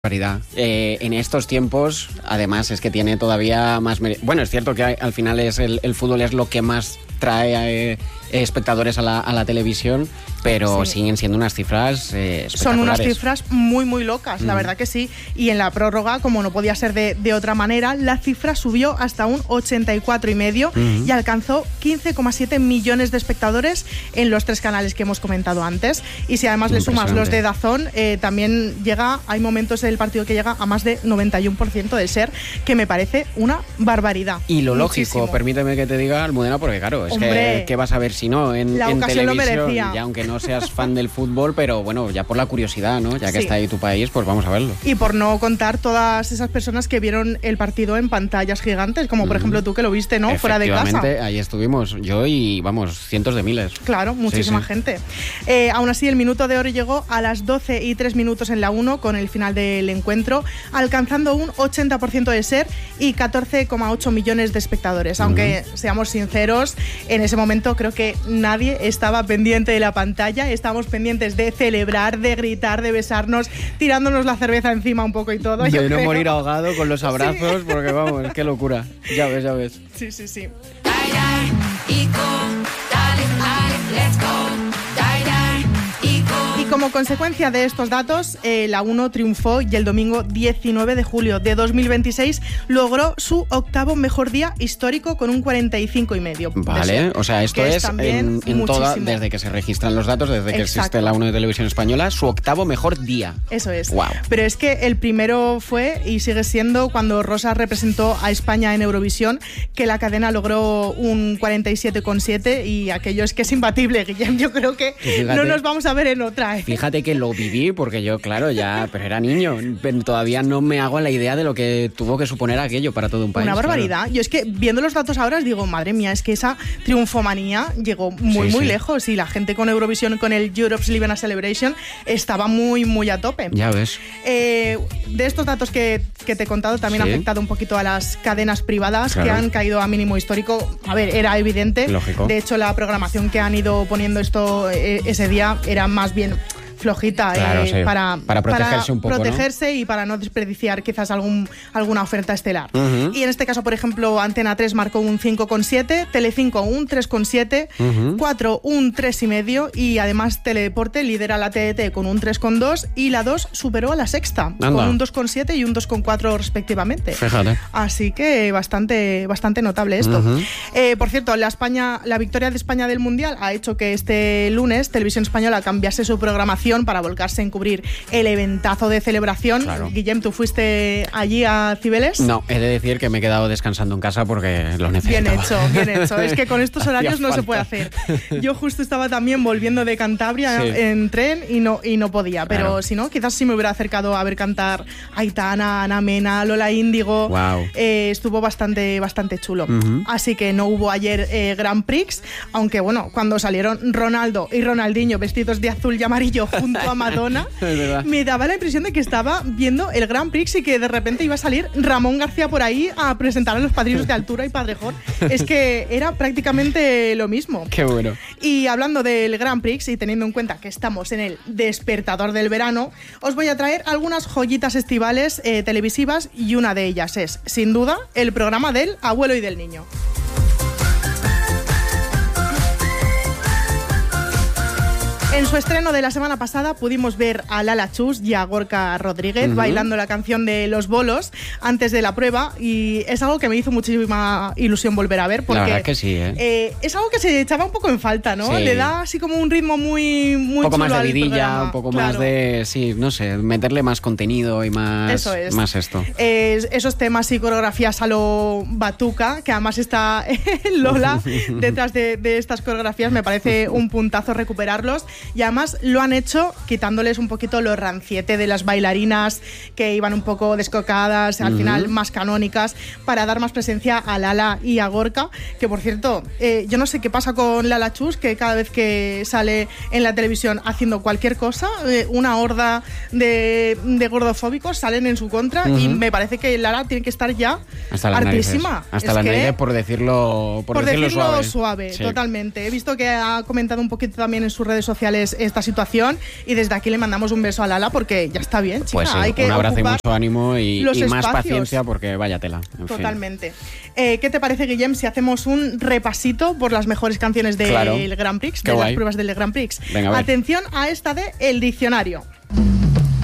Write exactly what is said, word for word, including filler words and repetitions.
Eh, en estos tiempos, además, es que tiene todavía más... Bueno, es cierto que al final es el, el fútbol es lo que más trae eh, espectadores a la, a la televisión, pero sí. siguen siendo unas cifras eh, espectaculares. Son unas cifras muy, muy locas, mm. la verdad que sí. Y en la prórroga, como no podía ser de, de otra manera, la cifra subió hasta un ochenta y cuatro coma cinco mm. y alcanzó quince coma siete millones de espectadores en los tres canales que hemos comentado antes. Y si además le sumas los de DAZN, eh, también llega, hay momentos del partido que llega a más de noventa y uno por ciento de ser, que me parece una barbaridad. Y lo Muchísimo. lógico, permíteme que te diga, Almudena, porque claro, es que ¿qué vas a ver si no en, la en ocasión televisión? Lo merecía. Ya aunque no seas fan del fútbol, pero bueno, ya por la curiosidad, ¿no? Ya que sí. está ahí tu país, pues vamos a verlo. Y por no contar todas esas personas que vieron el partido en pantallas gigantes, como por mm. ejemplo tú que lo viste, ¿no? Fuera de casa. Efectivamente, ahí estuvimos, yo y vamos, cientos de miles. Claro, muchísima sí, sí. gente. Eh, aún así, el minuto de oro llegó a las doce y tres minutos en la uno con el final del encuentro, alcanzando un ochenta por ciento de ser y catorce coma ocho millones de espectadores. Uh-huh. Aunque seamos sinceros, en ese momento creo que nadie estaba pendiente de la pantalla, estábamos pendientes de celebrar, de gritar, de besarnos, tirándonos la cerveza encima un poco y todo. De no creo. morir ahogado con los abrazos, sí. porque vamos, qué locura. Ya ves, ya ves. Sí, sí, sí. Como consecuencia de estos datos, eh, la uno triunfó y el domingo diecinueve de julio de dos mil veintiséis logró su octavo mejor día histórico con un cuarenta y cinco y medio. Vale, o sea, esto es, es en, en toda, desde que se registran los datos, desde que Exacto. existe la uno de Televisión Española, su octavo mejor día. Eso es. Wow. Pero es que el primero fue y sigue siendo cuando Rosa representó a España en Eurovisión, que la cadena logró un cuarenta y siete coma siete y aquello es que es imbatible, Guillem. Yo creo que Fíjate. no nos vamos a ver en otra. ¿eh? Fíjate que lo viví porque yo, claro, ya, pero era niño, pero todavía no me hago la idea de lo que tuvo que suponer aquello para todo un país. Una barbaridad. Claro. Yo es que viendo los datos ahora digo, madre mía, es que esa triunfomanía llegó muy, sí, muy sí. lejos y la gente con Eurovisión, con el Europe's Living a Celebration, estaba muy, muy a tope. Ya ves. Eh, de estos datos que, que te he contado, también ¿Sí? ha afectado un poquito a las cadenas privadas claro. que han caído a mínimo histórico. A ver, era evidente. Lógico. De hecho, la programación que han ido poniendo esto eh, ese día era más bien flojita claro, eh, sí. para, para protegerse para un poco, protegerse ¿no? y para no desperdiciar quizás algún, alguna oferta estelar. Uh-huh. Y en este caso, por ejemplo, Antena tres marcó un cinco coma siete, Telecinco un tres coma siete, uh-huh. cuatro un tres coma cinco y además Teledeporte lidera la T D T con un tres coma dos y la dos superó a la Sexta Anda. con un dos coma siete y un dos coma cuatro respectivamente. Fíjate. Así que bastante, bastante notable esto. Uh-huh. Eh, por cierto, la, España, la victoria de España del Mundial ha hecho que este lunes Televisión Española cambiase su programación para volcarse en cubrir el eventazo de celebración. Claro. Guillem, ¿tú fuiste allí a Cibeles? No, he de decir que me he quedado descansando en casa porque lo necesitaba. Bien hecho, bien hecho. Es que con estos horarios no se puede hacer. Yo justo estaba también volviendo de Cantabria sí. en tren y no, y no podía, pero claro. si no, quizás sí me hubiera acercado a ver cantar Aitana, Ana Mena, Lola Índigo. Wow. Eh, estuvo bastante, bastante chulo. Uh-huh. Así que no hubo ayer eh, Grand Prix, aunque bueno, cuando salieron Ronaldo y Ronaldinho vestidos de azul y amarillo junto a Madonna, me daba la impresión de que estaba viendo el Grand Prix y que de repente iba a salir Ramón García por ahí a presentar a los padrinos de altura y Padrejón. Es que era prácticamente lo mismo. Qué bueno. Y hablando del Grand Prix y teniendo en cuenta que estamos en el despertador del verano, os voy a traer algunas joyitas estivales eh, televisivas y una de ellas es, sin duda, el programa del abuelo y del niño. En su estreno de la semana pasada pudimos ver a Lala Chus y a Gorka Rodríguez uh-huh. bailando la canción de Los Bolos antes de la prueba y es algo que me hizo muchísima ilusión volver a ver porque la verdad que sí, ¿eh? Eh, es algo que se echaba un poco en falta, ¿no? Sí. Le da así como un ritmo muy, muy un poco chulo más de vidilla, programa. un poco claro. más de, sí, no sé, meterle más contenido y más, Eso es. más esto. Eh, esos temas y coreografías a lo Batuca, que además está Lola detrás de, de estas coreografías, me parece un puntazo recuperarlos. Y además lo han hecho quitándoles un poquito lo ranciete de las bailarinas que iban un poco descocadas, al uh-huh. final más canónicas, para dar más presencia a Lala y a Gorka, que por cierto, eh, yo no sé qué pasa con Lala Chus, que cada vez que sale en la televisión haciendo cualquier cosa, eh, una horda de, de gordofóbicos salen en su contra uh-huh. y me parece que Lala tiene que estar ya hasta hartísima. Hasta la nariz, por decirlo, por por decirlo, decirlo suave. suave, sí. totalmente. He visto que ha comentado un poquito también en sus redes sociales sociales esta situación y desde aquí le mandamos un beso a Lala porque ya está bien, chica. Pues sí, hay que un abrazo y ocupar mucho ánimo y, los y más espacios. paciencia porque vaya tela. En Totalmente. Eh, ¿Qué te parece, Guillem, si hacemos un repasito por las mejores canciones del Claro. Grand Prix, Qué de guay. las pruebas del Grand Prix? Venga, a ver. Atención a esta de El Diccionario.